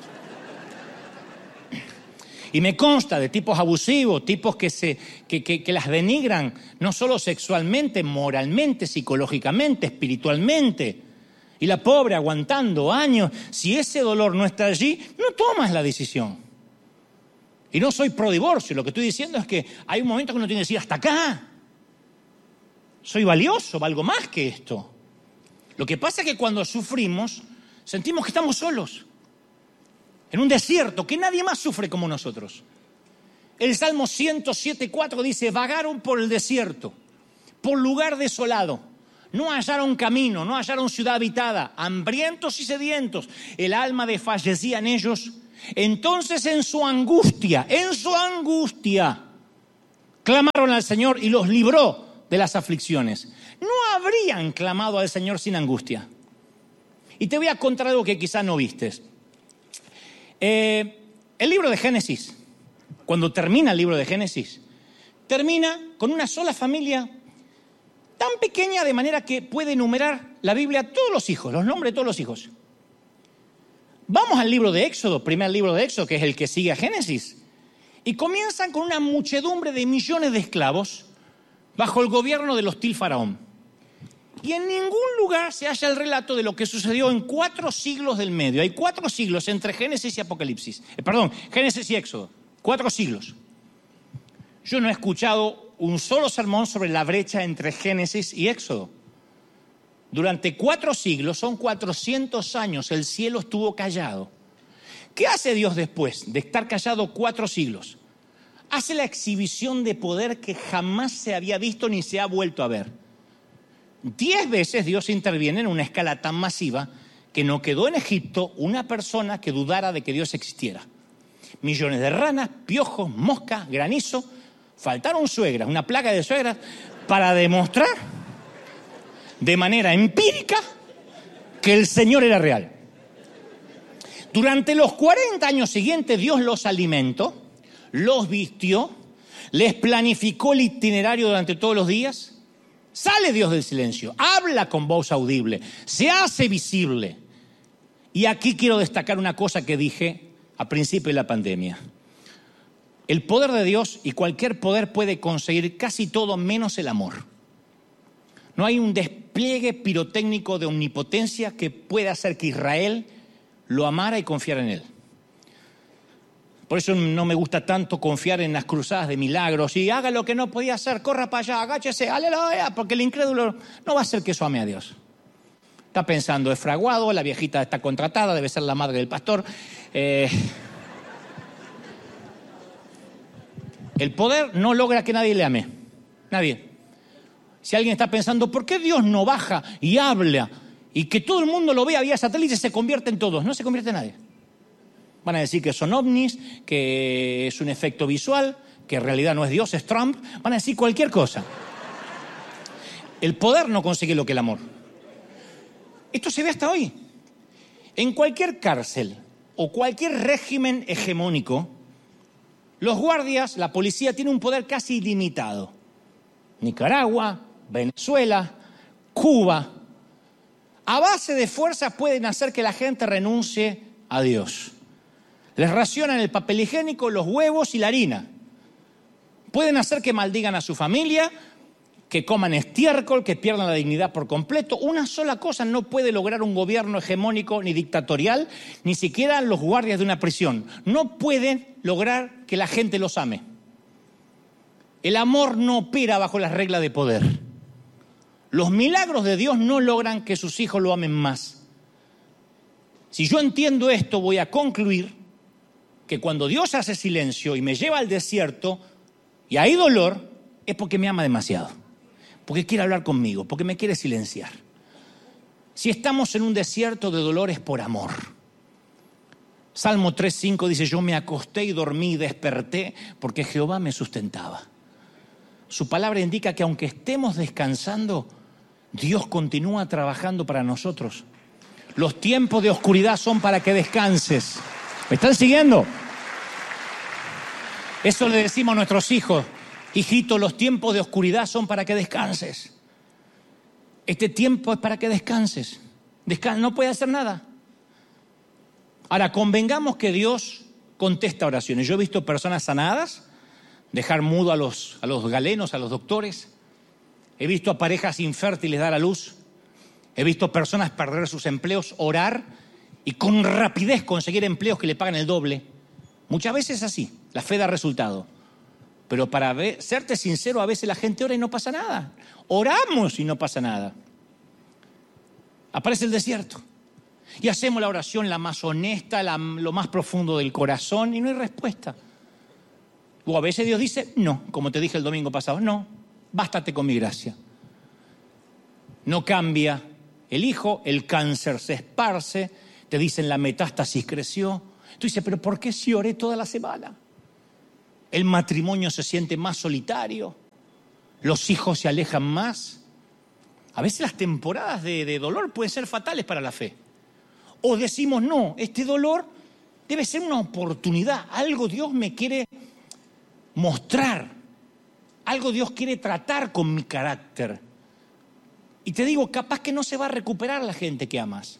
Y me consta de tipos abusivos, tipos que las denigran, no solo sexualmente, moralmente, psicológicamente, espiritualmente. Y la pobre aguantando años. Si ese dolor no está allí, no tomas la decisión. Y no soy pro divorcio, lo que estoy diciendo es que hay un momento que uno tiene que decir hasta acá. Soy valioso, valgo más que esto. Lo que pasa es que cuando sufrimos, sentimos que estamos solos. En un desierto, que nadie más sufre como nosotros. El Salmo 107:4 dice, vagaron por el desierto, por lugar desolado. No hallaron camino, no hallaron ciudad habitada, hambrientos y sedientos. El alma desfallecía en ellos. Entonces en su angustia, clamaron al Señor y los libró de las aflicciones. No habrían clamado al Señor sin angustia. Y te voy a contar algo que quizás no vistes. El libro de Génesis, cuando termina el libro de Génesis, termina con una sola familia tan pequeña de manera que puede enumerar la Biblia todos los hijos, los nombres de todos los hijos. Vamos al libro de Éxodo, primer libro de Éxodo, que es el que sigue a Génesis. Y comienzan con una muchedumbre de millones de esclavos bajo el gobierno del hostil faraón. Y en ningún lugar se halla el relato de lo que sucedió en 4 siglos del medio. Hay 4 siglos entre Génesis y Apocalipsis. Génesis y Éxodo. 4 siglos. Yo no he escuchado un solo sermón sobre la brecha entre Génesis y Éxodo. Durante 4 siglos, son 400 años, el cielo estuvo callado. ¿Qué hace Dios después de estar callado 4 siglos? Hace la exhibición de poder que jamás se había visto ni se ha vuelto a ver. 10 veces Dios interviene en una escala tan masiva que no quedó en Egipto una persona que dudara de que Dios existiera. Millones de ranas, piojos, moscas, granizo. Faltaron suegras, una plaga de suegras, para demostrar de manera empírica que el Señor era real. Durante los 40 años siguientes, Dios los alimentó, los vistió, les planificó el itinerario durante todos los días. Sale Dios del silencio, habla con voz audible, se hace visible. Y aquí quiero destacar una cosa que dije a principio de la pandemia. El poder de Dios y cualquier poder puede conseguir casi todo menos el amor. No hay un despliegue pirotécnico de omnipotencia que pueda hacer que Israel lo amara y confiara en él. Por eso no me gusta tanto confiar en las cruzadas de milagros y haga lo que no podía hacer, corra para allá, agáchese, aleluya, porque el incrédulo no va a hacer que eso ame a Dios. Está pensando, es fraguado, la viejita está contratada, debe ser la madre del pastor. El poder no logra que nadie le ame. Nadie. Si alguien está pensando, ¿por qué Dios no baja y habla y que todo el mundo lo vea vía satélite y se convierte en todos? No se convierte en nadie. Van a decir que son ovnis, que es un efecto visual, que en realidad no es Dios, es Trump. Van a decir cualquier cosa. El poder no consigue lo que el amor. Esto se ve hasta hoy. En cualquier cárcel o cualquier régimen hegemónico, los guardias, la policía tiene un poder casi ilimitado. Nicaragua, Venezuela, Cuba. A base de fuerzas pueden hacer que la gente renuncie a Dios. Les racionan el papel higiénico, los huevos y la harina. Pueden hacer que maldigan a su familia, que coman estiércol, que pierdan la dignidad por completo. Una sola cosa no puede lograr un gobierno hegemónico ni dictatorial, ni siquiera los guardias de una prisión. No pueden lograr que la gente los ame. El amor no opera bajo las reglas de poder. Los milagros de Dios no logran que sus hijos lo amen más. Si yo entiendo esto, voy a concluir que cuando Dios hace silencio y me lleva al desierto y hay dolor, es porque me ama demasiado. Porque quiere hablar conmigo, porque me quiere silenciar. Si estamos en un desierto de dolor es por amor. Salmo 3:5 dice, yo me acosté y dormí y desperté porque Jehová me sustentaba. Su palabra indica que aunque estemos descansando, Dios continúa trabajando para nosotros. Los tiempos de oscuridad son para que descanses. ¿Me están siguiendo? Eso le decimos a nuestros hijos. Hijito, los tiempos de oscuridad son para que descanses. Este tiempo es para que descanses. No puede hacer nada. Ahora, convengamos que Dios contesta oraciones. Yo he visto personas sanadas, dejar mudo a los galenos, a los doctores. He visto a parejas infértiles dar a luz. He visto personas perder sus empleos, orar y con rapidez conseguir empleos que le pagan el doble. Muchas veces así, la fe da resultado. Pero para serte sincero, a veces la gente ora y no pasa nada. Oramos y no pasa nada. Aparece el desierto. Y hacemos la oración la más honesta, lo más profundo del corazón y no hay respuesta. O a veces Dios dice, no, como te dije el domingo pasado, no, bástate con mi gracia. no cambia el hijo, el cáncer se esparce, te dicen la metástasis creció. Tú dices, pero ¿por qué si oré toda la semana? El matrimonio se siente más solitario, los hijos se alejan más. A veces las temporadas de dolor pueden ser fatales para la fe. O decimos, no, este dolor debe ser una oportunidad, algo Dios me quiere mostrar, algo Dios quiere tratar con mi carácter. Y te digo, capaz que no se va a recuperar la gente que amas.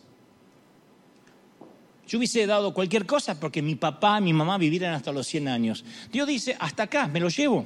Yo hubiese dado cualquier cosa porque mi papá, mi mamá vivieran hasta los 100 años. Dios dice, hasta acá, me lo llevo.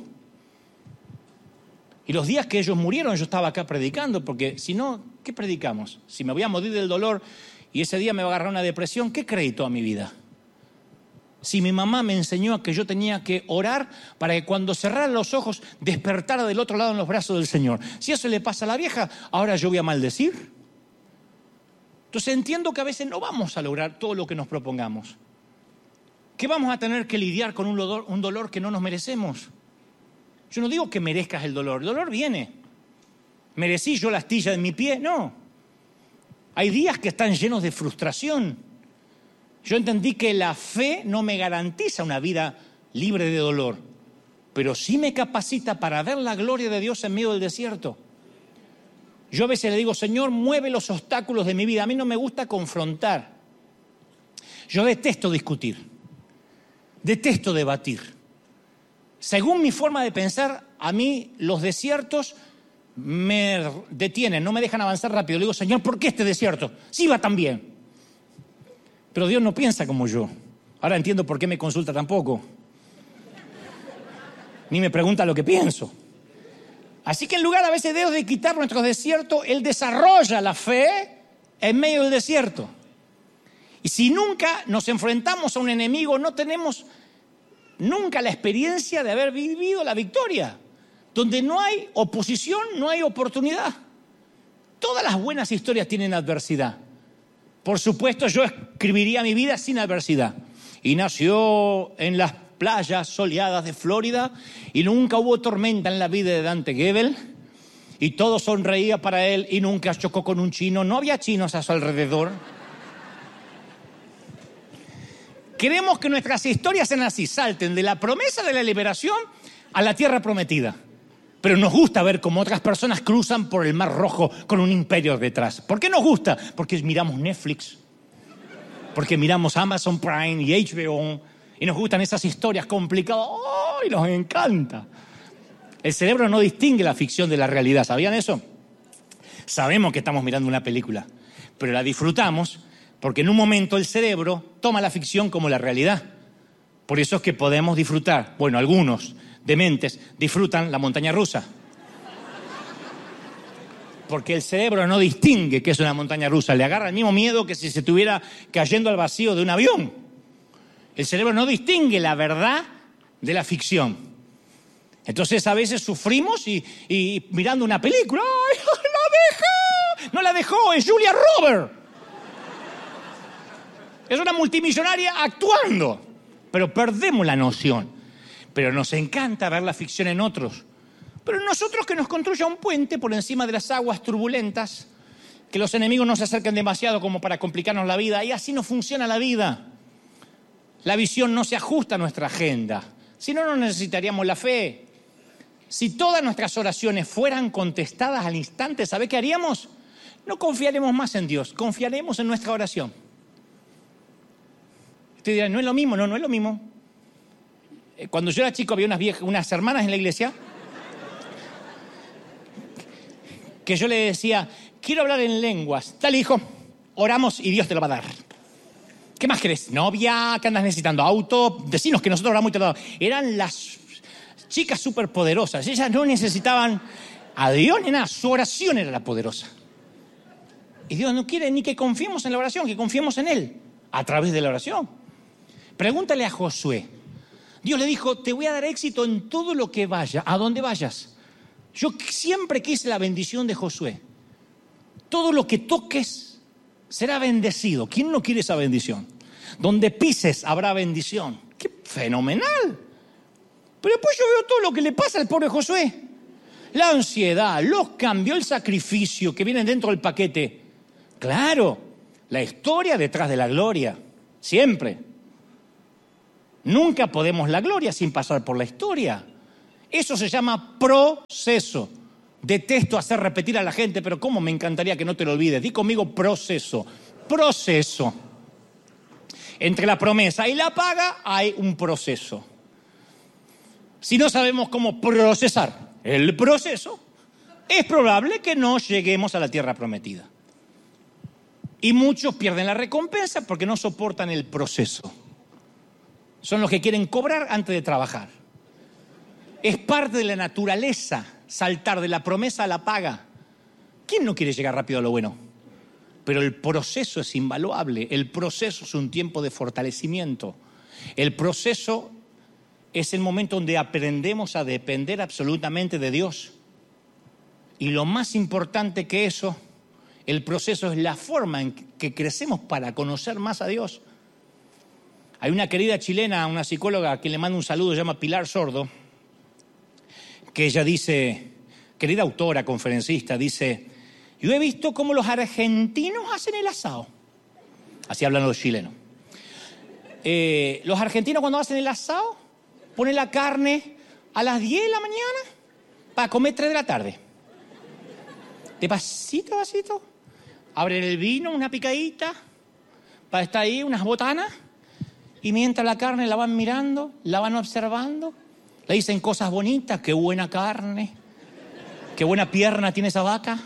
Y los días que ellos murieron yo estaba acá predicando, porque si no, ¿qué predicamos? Si me voy a morir del dolor y ese día me va a agarrar una depresión, ¿qué crédito a mi vida? Si mi mamá me enseñó a que yo tenía que orar para que cuando cerrara los ojos despertara del otro lado en los brazos del Señor. Si eso le pasa a la vieja, ahora yo voy a maldecir. Entonces entiendo que a veces no vamos a lograr todo lo que nos propongamos. Que vamos a tener que lidiar con un dolor que no nos merecemos. Yo no digo que merezcas el dolor viene. ¿Merecí yo la astilla de mi pie? No. Hay días que están llenos de frustración. Yo entendí que la fe no me garantiza una vida libre de dolor, pero sí me capacita para ver la gloria de Dios en medio del desierto. Yo a veces le digo, Señor, mueve los obstáculos de mi vida. A mí no me gusta confrontar. Yo detesto discutir. Detesto debatir. Según mi forma de pensar, a mí los desiertos me detienen, no me dejan avanzar rápido. Le digo, Señor, ¿por qué este desierto? Sí va tan bien. Pero Dios no piensa como yo. Ahora entiendo por qué me consulta tampoco. Ni me pregunta lo que pienso. Así que en lugar a veces de Dios de quitar nuestros desiertos, Él desarrolla la fe en medio del desierto. Y si nunca nos enfrentamos a un enemigo, no tenemos nunca la experiencia de haber vivido la victoria. Donde no hay oposición, no hay oportunidad. Todas las buenas historias tienen adversidad. Por supuesto, yo escribiría mi vida sin adversidad. Y nació en las playas soleadas de Florida y nunca hubo tormenta en la vida de Dante Gebel. Y todo sonreía para él y nunca chocó con un chino. No había chinos a su alrededor. Queremos que nuestras historias sean así, salten de la promesa de la liberación a la tierra prometida. Pero nos gusta ver cómo otras personas cruzan por el Mar Rojo con un imperio detrás. ¿Por qué nos gusta? Porque miramos Netflix, porque miramos Amazon Prime y HBO y nos gustan esas historias complicadas. ¡Oh! Y nos encanta. El cerebro no distingue la ficción de la realidad. ¿Sabían eso? Sabemos que estamos mirando una película, pero la disfrutamos porque en un momento el cerebro toma la ficción como la realidad. Por eso es que podemos disfrutar, bueno, algunos dementes disfrutan la montaña rusa. Porque el cerebro no distingue qué es una montaña rusa. Le agarra el mismo miedo que si se estuviera cayendo al vacío de un avión. El cerebro no distingue la verdad de la ficción. Entonces a veces sufrimos y mirando una película, ¡ay, la dejó! No la dejó, es Julia Roberts. Es una multimillonaria actuando. Pero perdemos la noción. Pero nos encanta ver la ficción en otros. Pero nosotros que nos construya un puente por encima de las aguas turbulentas, que los enemigos no se acerquen demasiado como para complicarnos la vida, y así no funciona la vida. La visión no se ajusta a nuestra agenda. Si no, no necesitaríamos la fe. Si todas nuestras oraciones fueran contestadas al instante, ¿sabe qué haríamos? No confiaremos más en Dios, confiaremos en nuestra oración. Usted dirá, no es lo mismo, no es lo mismo. Cuando yo era chico había unas hermanas en la iglesia que yo le decía, quiero hablar en lenguas. Dale, hijo, oramos y Dios te lo va a dar. ¿Qué más querés? Novia, ¿qué andas necesitando? Auto, decinos que nosotros oramos y te lo damos. Eran las chicas superpoderosas. Ellas no necesitaban a Dios ni nada. Su oración era la poderosa. Y Dios no quiere ni que confiemos en la oración, que confiemos en Él a través de la oración. Pregúntale a Josué. Dios le dijo, te voy a dar éxito en todo lo que vaya, a donde vayas. Yo siempre quise la bendición de Josué. Todo lo que toques será bendecido. ¿Quién no quiere esa bendición? Donde pises habrá bendición. ¡Qué fenomenal! Pero después yo veo todo lo que le pasa al pobre Josué. La ansiedad, los cambios, el sacrificio que vienen dentro del paquete. Claro, la historia detrás de la gloria, siempre. Nunca podemos la gloria sin pasar por la historia. Eso se llama proceso. Detesto hacer repetir a la gente, pero cómo me encantaría que no te lo olvides. Di conmigo proceso. Proceso. Entre la promesa y la paga hay un proceso. Si no sabemos cómo procesar el proceso, es probable que no lleguemos a la tierra prometida. Y muchos pierden la recompensa porque no soportan el proceso. Son los que quieren cobrar antes de trabajar. Es parte de la naturaleza saltar de la promesa a la paga. ¿Quién no quiere llegar rápido a lo bueno? Pero el proceso es invaluable. El proceso es un tiempo de fortalecimiento. El proceso es el momento donde aprendemos a depender absolutamente de Dios. Y lo más importante que eso, el proceso es la forma en que crecemos para conocer más a Dios. Hay una querida chilena, una psicóloga a quien le mando un saludo, se llama Pilar Sordo, que ella dice, querida autora, conferencista, dice: yo he visto cómo los argentinos hacen el asado. Así hablan los chilenos. Los argentinos cuando hacen el asado ponen la carne a las 10 de la mañana para comer 3 de la tarde. De pasito a pasito. Abren el vino, una picadita, para estar ahí, unas botanas. Y mientras la carne la van mirando, la van observando, le dicen cosas bonitas: qué buena carne, qué buena pierna tiene esa vaca.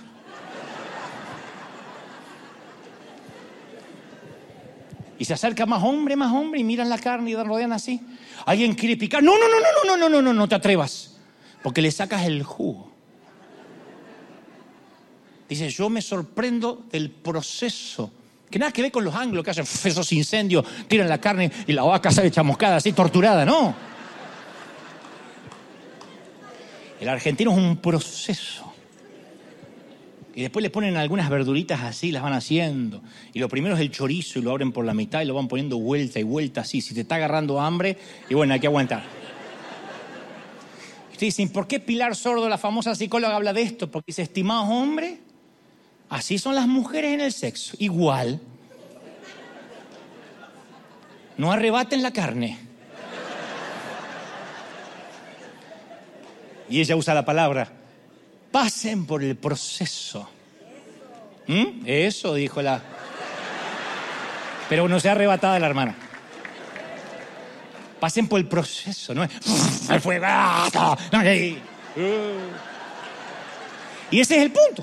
Y se acerca más hombre, y miran la carne y la rodean así. ¿Alguien quiere picar? No te atrevas, porque le sacas el jugo. Dice, yo me sorprendo del proceso, que nada que ver con los anglos que hacen esos incendios, tiran la carne y la vaca sale chamuscada, así torturada, no. El argentino es un proceso. Y después le ponen algunas verduritas así, las van haciendo. Y lo primero es el chorizo y lo abren por la mitad y lo van poniendo vuelta y vuelta así. Si te está agarrando hambre, y bueno, hay que aguantar. Y ustedes dicen, ¿por qué Pilar Sordo, la famosa psicóloga, habla de esto? Porque dice, estimados hombres, así son las mujeres en el sexo. Igual. No arrebaten la carne. Y ella usa la palabra, pasen por el proceso. Eso dijo la... Pero no sea arrebatada la hermana. Pasen por el proceso, ¿no? El fuego. Y ese es el punto.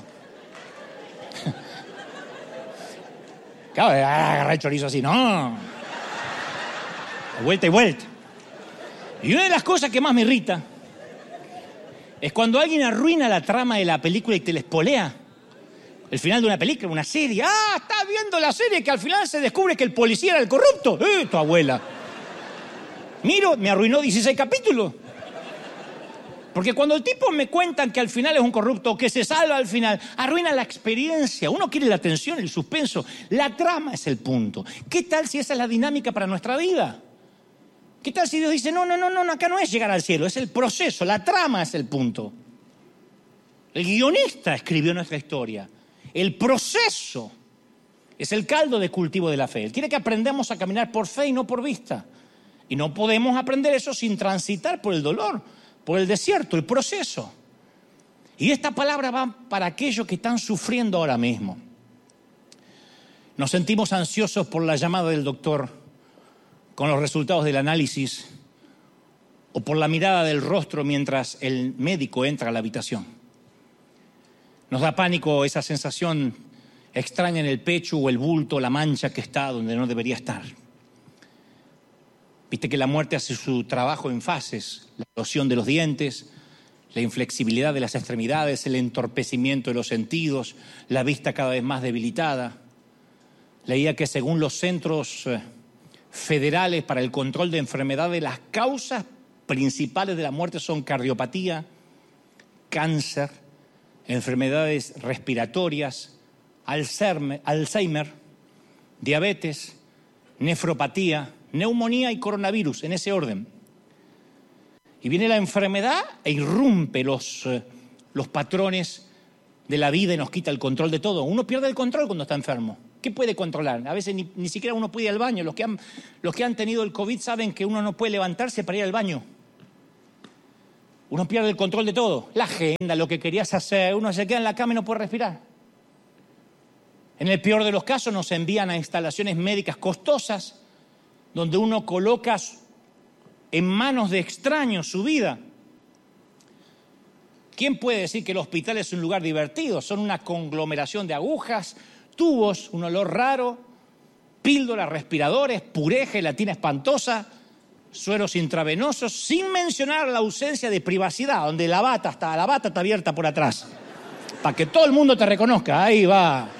Claro, agarrar el chorizo así, no. Vuelta y vuelta. Y una de las cosas que más me irrita es cuando alguien arruina la trama de la película y te la espolea. El final de una película, una serie. ¡Ah, estás viendo la serie que al final se descubre que el policía era el corrupto! Tu abuela. Miro, me arruinó 16 capítulos. Porque cuando el tipo me cuentan que al final es un corrupto, que se salva al final, arruina la experiencia. Uno quiere la tensión, el suspenso. La trama es el punto. ¿Qué tal si esa es la dinámica para nuestra vida? ¿Qué tal si Dios dice, no, acá no es llegar al cielo, es el proceso, la trama es el punto? El guionista escribió nuestra historia. El proceso es el caldo de cultivo de la fe. Él quiere que aprendamos a caminar por fe y no por vista. Y no podemos aprender eso sin transitar por el dolor, por el desierto, el proceso. Y esta palabra va para aquellos que están sufriendo ahora mismo. Nos sentimos ansiosos por la llamada del doctor, con los resultados del análisis, o por la mirada del rostro mientras el médico entra a la habitación. Nos da pánico esa sensación extraña en el pecho o el bulto, la mancha que está donde no debería estar. Viste que la muerte hace su trabajo en fases: la erosión de los dientes, la inflexibilidad de las extremidades, el entorpecimiento de los sentidos, la vista cada vez más debilitada. Leía que según los centros federales para el control de enfermedades, las causas principales de la muerte son cardiopatía, cáncer, enfermedades respiratorias, Alzheimer, diabetes, nefropatía, neumonía y coronavirus, en ese orden. Y viene la enfermedad e irrumpe los los patrones de la vida y nos quita el control de todo. Uno pierde el control cuando está enfermo. ¿Qué puede controlar? A veces ni siquiera uno puede ir al baño. Los que han tenido el COVID saben que uno no puede levantarse para ir al baño. Uno pierde el control de todo. La agenda, lo que querías hacer, uno se queda en la cama y no puede respirar. En el peor de los casos nos envían a instalaciones médicas costosas donde uno coloca en manos de extraños su vida. ¿Quién puede decir que el hospital es un lugar divertido? Son una conglomeración de agujas, tubos, un olor raro, píldoras, respiradores, puré, gelatina espantosa, sueros intravenosos, sin mencionar la ausencia de privacidad, donde la bata está abierta por atrás, para que todo el mundo te reconozca. Ahí va.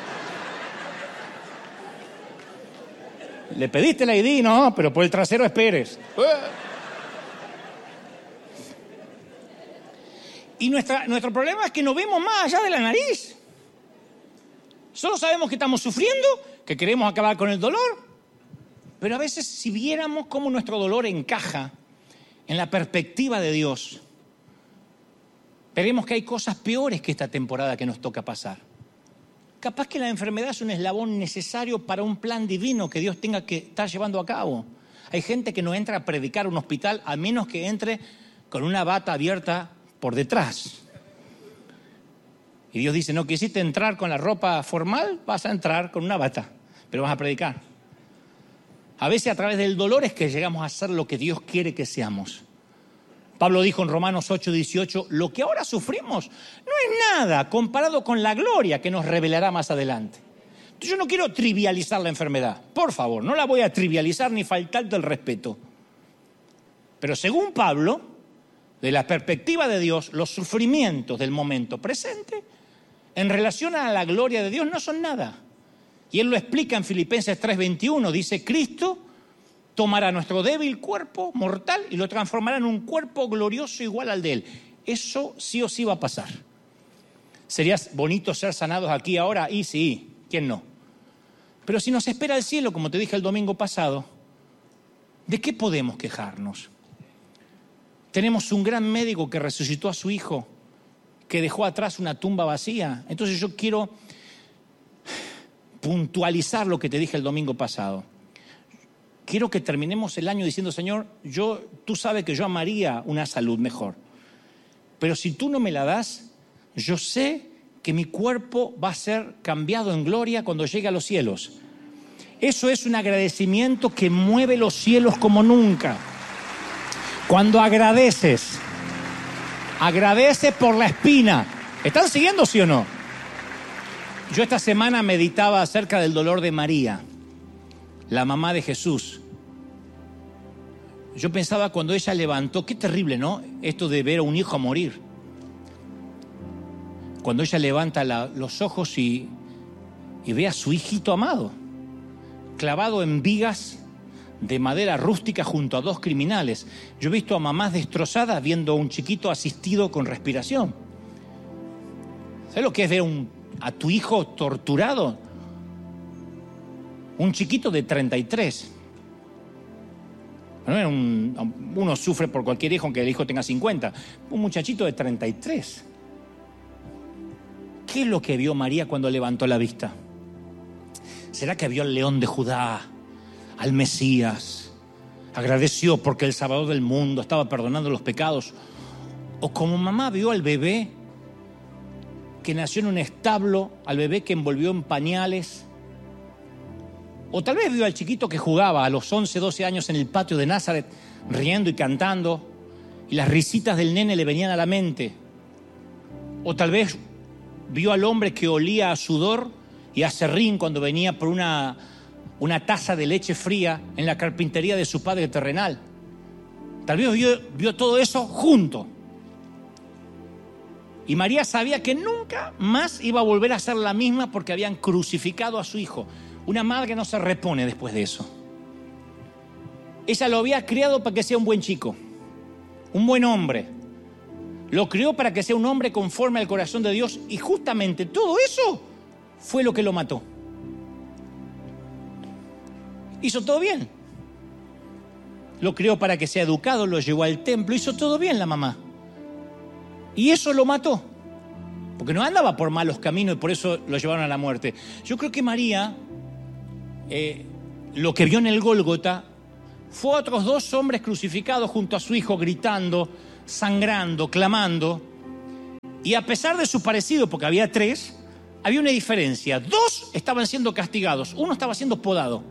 Le pediste la ID, no, pero por el trasero esperes. Y nuestro problema es que no vemos más allá de la nariz. Solo sabemos que estamos sufriendo, que queremos acabar con el dolor. Pero a veces, si viéramos cómo nuestro dolor encaja en la perspectiva de Dios, veremos que hay cosas peores que esta temporada que nos toca pasar. Capaz que la enfermedad es un eslabón necesario para un plan divino que Dios tenga que estar llevando a cabo. Hay gente que no entra a predicar a un hospital a menos que entre con una bata abierta por detrás. Y Dios dice, no quisiste entrar con la ropa formal, vas a entrar con una bata, pero vas a predicar. A veces a través del dolor es que llegamos a ser lo que Dios quiere que seamos. Pablo dijo en Romanos 8:18, lo que ahora sufrimos no es nada comparado con la gloria que nos revelará más adelante. Entonces, yo no quiero trivializar la enfermedad, por favor, no la voy a trivializar ni faltarte el respeto. Pero según Pablo, de la perspectiva de Dios, los sufrimientos del momento presente en relación a la gloria de Dios no son nada. Y él lo explica en Filipenses 3:21, dice, Cristo tomará nuestro débil cuerpo mortal y lo transformará en un cuerpo glorioso igual al de Él. Eso sí o sí va a pasar. ¿Sería bonito ser sanados aquí ahora? Y sí, ¿quién no? Pero si nos espera el cielo, como te dije el domingo pasado, ¿de qué podemos quejarnos? Tenemos un gran médico que resucitó a su hijo, que dejó atrás una tumba vacía. Entonces yo quiero puntualizar lo que te dije el domingo pasado. Quiero que terminemos el año diciendo, Señor, tú sabes que yo amaría una salud mejor. Pero si tú no me la das, yo sé que mi cuerpo va a ser cambiado en gloria cuando llegue a los cielos. Eso es un agradecimiento que mueve los cielos como nunca. Cuando agradece por la espina. ¿Están siguiendo, sí o no? Yo esta semana meditaba acerca del dolor de María, la mamá de Jesús. Yo pensaba cuando ella levantó, qué terrible, ¿no? Esto de ver a un hijo morir. Cuando ella levanta los ojos y ve a su hijito amado, clavado en vigas de madera rústica junto a dos criminales. Yo he visto a mamás destrozadas viendo a un chiquito asistido con respiración. ¿Sabes lo que es ver a tu hijo torturado? Un chiquito de 33. Uno sufre por cualquier hijo, aunque el hijo tenga 50. Un muchachito de 33. ¿Qué es lo que vio María cuando levantó la vista? ¿Será que vio al león de Judá, al Mesías? Agradeció porque el Salvador del mundo estaba perdonando los pecados. O como mamá vio al bebé que nació en un establo, al bebé que envolvió en pañales. O tal vez vio al chiquito que jugaba a los 11, 12 años en el patio de Nazaret, riendo y cantando, y las risitas del nene le venían a la mente. O tal vez vio al hombre que olía a sudor y a serrín cuando venía por una taza de leche fría en la carpintería de su padre terrenal. Tal vez vio todo eso junto. Y María sabía que nunca más iba a volver a ser la misma porque habían crucificado a su hijo. Una madre no se repone después de eso. Ella lo había criado para que sea un buen chico, un buen hombre. Lo crió para que sea un hombre conforme al corazón de Dios y justamente todo eso fue lo que lo mató. Hizo todo bien. Lo crió para que sea educado, lo llevó al templo, hizo todo bien la mamá. Y eso lo mató, porque no andaba por malos caminos y por eso lo llevaron a la muerte. Yo creo que María, lo que vio en el Gólgota, fue a otros 2 hombres crucificados junto a su hijo, gritando, sangrando, clamando. Y a pesar de su parecido, porque había 3, había una diferencia. 2 estaban siendo castigados, 1 estaba siendo podado,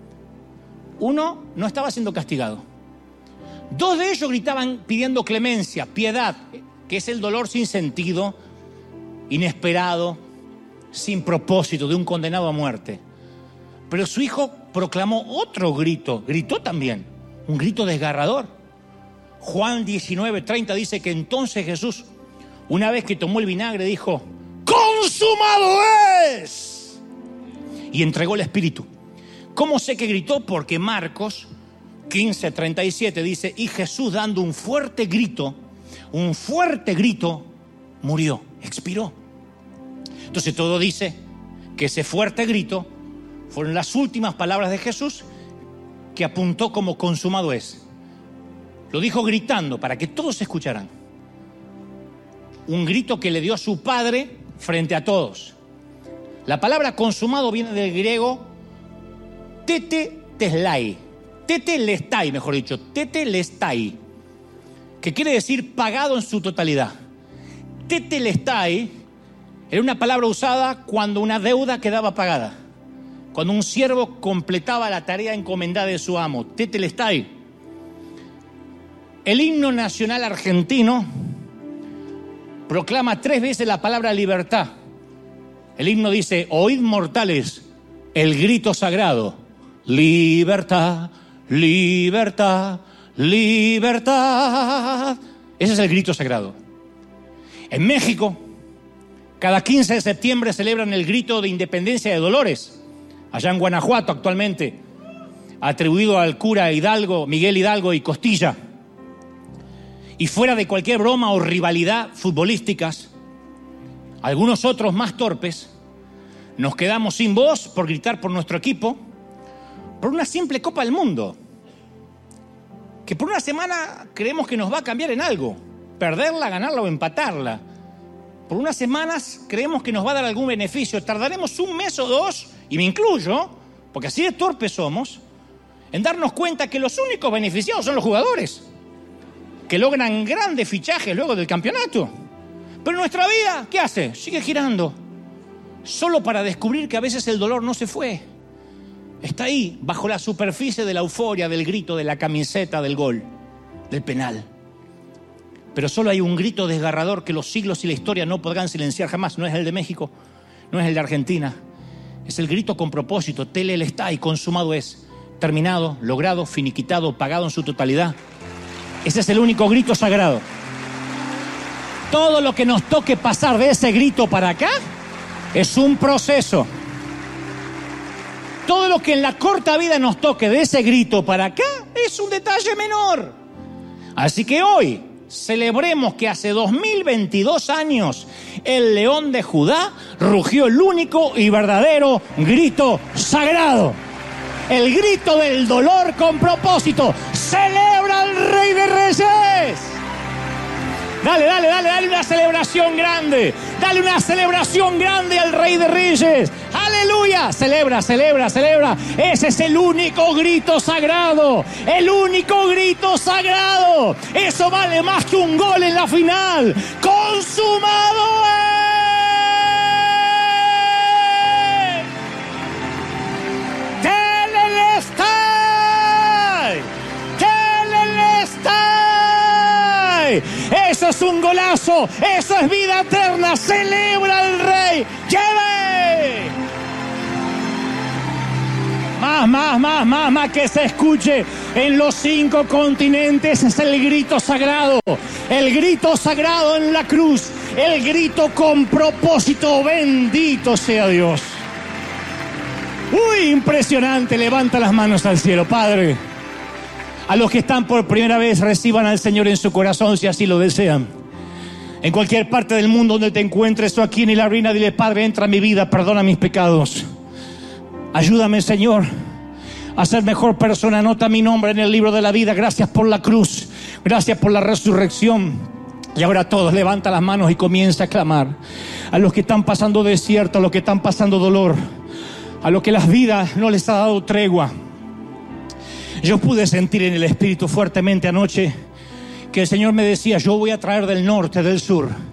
1 no estaba siendo castigado. 2 de ellos gritaban pidiendo clemencia, piedad, que es el dolor sin sentido, inesperado, sin propósito, de un condenado a muerte. Pero su hijo proclamó otro grito, gritó también, un grito desgarrador. Juan 19:30 dice que entonces Jesús, una vez que tomó el vinagre, dijo: ¡consumado es! Y entregó el Espíritu. ¿Cómo sé que gritó? Porque Marcos 15:37 dice: y Jesús, dando un fuerte grito, murió, expiró. Entonces todo dice que ese fuerte grito fueron las últimas palabras de Jesús, que apuntó como consumado es. Lo dijo gritando para que todos escucharan. Un grito que le dio a su Padre frente a todos. La palabra consumado viene del griego tetelestai, tetelestai, que quiere decir pagado en su totalidad. Tetelestai era una palabra usada cuando una deuda quedaba pagada, cuando un siervo completaba la tarea encomendada de su amo. Tetelestai. El himno nacional argentino proclama 3 veces la palabra libertad. El himno dice: oíd mortales el grito sagrado, libertad, libertad, libertad. Ese es el grito sagrado. En México, cada 15 de septiembre celebran el grito de independencia de Dolores, allá en Guanajuato actualmente, atribuido al cura Hidalgo, Miguel Hidalgo y Costilla. Y fuera de cualquier broma o rivalidad futbolísticas, algunos otros más torpes nos quedamos sin voz por gritar por nuestro equipo, por una simple Copa del Mundo, que por una semana creemos que nos va a cambiar en algo, perderla, ganarla o empatarla. Por unas semanas creemos que nos va a dar algún beneficio. Tardaremos 1 mes o 2, y me incluyo, porque así de torpes somos, en darnos cuenta que los únicos beneficiados son los jugadores, que logran grandes fichajes luego del campeonato. Pero nuestra vida, ¿qué hace? Sigue girando, solo para descubrir que a veces el dolor no se fue. Está ahí, bajo la superficie de la euforia, del grito, de la camiseta, del gol, del penal. Pero solo hay un grito desgarrador que los siglos y la historia no podrán silenciar jamás. No es el de México, no es el de Argentina. Es el grito con propósito: tetelestai, consumado es, terminado, logrado, finiquitado, pagado en su totalidad. Ese es el único grito sagrado. Todo lo que nos toque pasar de ese grito para acá es un proceso. Todo lo que en la corta vida nos toque de ese grito para acá es un detalle menor. Así que hoy celebremos que hace 2022 años el león de Judá rugió el único y verdadero grito sagrado. El grito del dolor con propósito. ¡Celebra al Rey de Reyes! Dale una celebración grande. Dale una celebración grande al Rey de Reyes. ¡Aleluya! Celebra. Ese es el único grito sagrado. El único grito sagrado. Eso vale más que un gol en la final. ¡Consumado es! Eso es un golazo, eso es vida eterna. Celebra al Rey. ¡Lleve! Más, que se escuche en los 5 continentes. Es el grito sagrado. El grito sagrado en la cruz. El grito con propósito. Bendito sea Dios. Uy, impresionante. Levanta las manos al cielo, Padre. A los que están por primera vez, reciban al Señor en su corazón si así lo desean. En cualquier parte del mundo donde te encuentres, o aquí en la ruina, dile: Padre, entra en mi vida, perdona mis pecados. Ayúdame, Señor, a ser mejor persona. Anota mi nombre en el libro de la vida. Gracias por la cruz, gracias por la resurrección. Y ahora todos levanta las manos y comienza a clamar a los que están pasando desierto, a los que están pasando dolor, a los que las vidas no les ha dado tregua. Yo pude sentir en el Espíritu fuertemente anoche que el Señor me decía: yo voy a traer del norte, del sur,